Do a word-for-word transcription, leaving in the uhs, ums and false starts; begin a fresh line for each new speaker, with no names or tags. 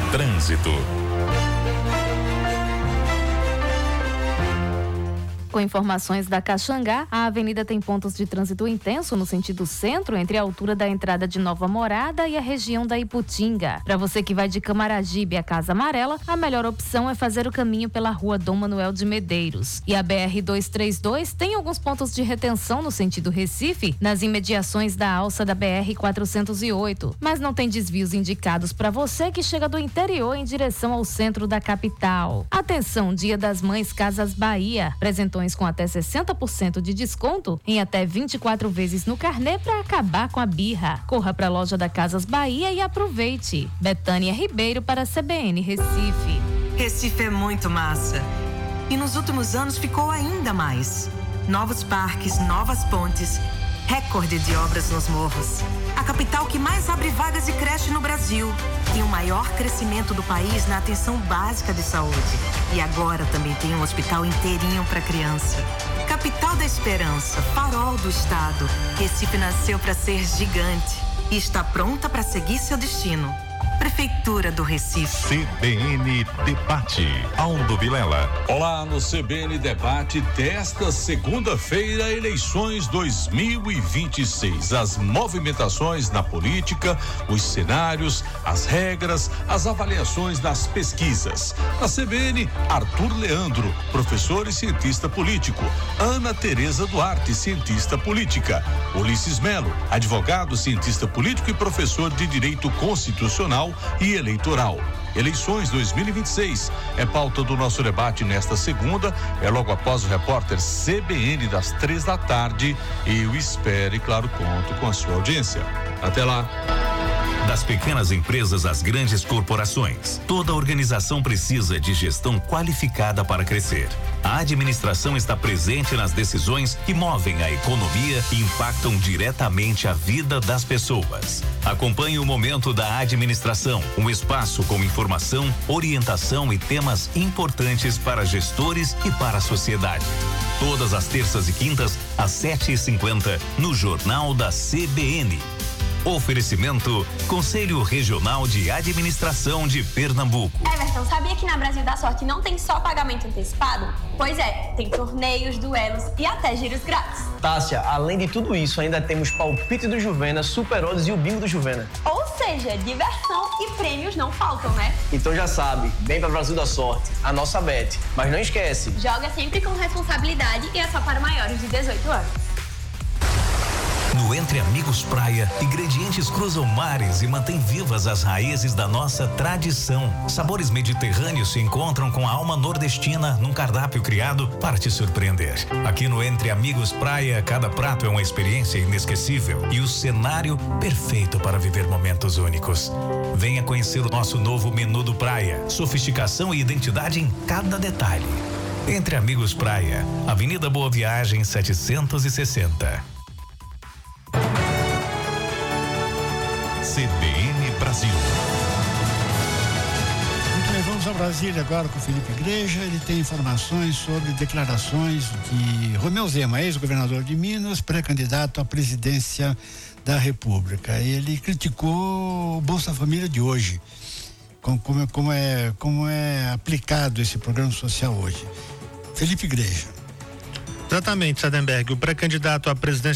Trânsito.
Com informações da Caxangá, a avenida tem pontos de trânsito intenso no sentido centro, entre a altura da entrada de Nova Morada e a região da Iputinga. Para você que vai de Camaragibe à Casa Amarela, a melhor opção é fazer o caminho pela rua Dom Manuel de Medeiros. E a B R duzentos e trinta e dois tem alguns pontos de retenção no sentido Recife, nas imediações da alça da B R quatrocentos e oito. Mas não tem desvios indicados para você que chega do interior em direção ao centro da capital. Atenção, Dia das Mães Casas Bahia. Apresentou com até sessenta por cento de desconto em até vinte e quatro vezes no carnê para acabar com a birra. Corra para a loja da Casas Bahia e aproveite. Betânia Ribeiro para a C B N Recife.
Recife é muito massa. E nos últimos anos ficou ainda mais. Novos parques, novas pontes, recorde de obras nos morros. A capital que mais abre vagas de creche no Brasil. Tem o maior crescimento do país na atenção básica de saúde. E agora também tem um hospital inteirinho para criança. Capital da Esperança, farol do estado. Recife nasceu para ser gigante e está pronta para seguir seu destino. Prefeitura do Recife.
C B N Debate. Aldo Vilela.
Olá, no C B N Debate desta segunda-feira, eleições dois mil e vinte e seis. As movimentações na política, os cenários, as regras, as avaliações das pesquisas. Na C B N, Arthur Leandro, professor e cientista político. Ana Tereza Duarte, cientista política. Ulisses Melo, advogado, cientista político e professor de Direito Constitucional e Eleitoral. Eleições dois mil e vinte e seis é pauta do nosso debate nesta segunda, é logo após o repórter C B N das três da tarde. Eu espero e, claro, conto com a sua audiência. Até lá.
Das pequenas empresas às grandes corporações, toda organização precisa de gestão qualificada para crescer. A administração está presente nas decisões que movem a economia e impactam diretamente a vida das pessoas. Acompanhe o Momento da Administração, um espaço com informação, orientação e temas importantes para gestores e para a sociedade. Todas as terças e quintas, às sete e cinquenta, no Jornal da C B N. Oferecimento Conselho Regional de Administração de Pernambuco.
Everton, sabia que na Brasil da Sorte não tem só pagamento antecipado? Pois é, tem torneios, duelos e até giros grátis.
Tássia, além de tudo isso, ainda temos palpite do Juvena, Super Odds e o bingo do Juvena.
Ou seja, diversão e prêmios não faltam, né?
Então já sabe, vem pra Brasil da Sorte, a nossa bet. Mas não esquece,
joga sempre com responsabilidade e é só para maiores de dezoito anos.
No Entre Amigos Praia, ingredientes cruzam mares e mantêm vivas as raízes da nossa tradição. Sabores mediterrâneos se encontram com a alma nordestina num cardápio criado para te surpreender. Aqui no Entre Amigos Praia, cada prato é uma experiência inesquecível e o cenário perfeito para viver momentos únicos. Venha conhecer o nosso novo menu do Praia. Sofisticação e identidade em cada detalhe. Entre Amigos Praia, Avenida Boa Viagem setecentos e sessenta. C B N Brasil.
Muito bem, vamos a Brasília agora com o Felipe Igreja. Ele tem informações sobre declarações de Romeu Zema, ex-governador de Minas, pré-candidato à presidência da República. Ele criticou o Bolsa Família de hoje, como, como, como, é, como é aplicado esse programa social hoje. Felipe Igreja.
Exatamente, Sadenberg. O pré-candidato à presidência